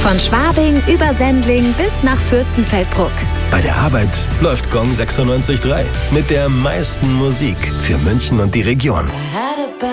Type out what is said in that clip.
Von Schwabing über Sendling bis nach Fürstenfeldbruck. Bei der Arbeit läuft Gong 96.3 mit der meisten Musik für München und die Region.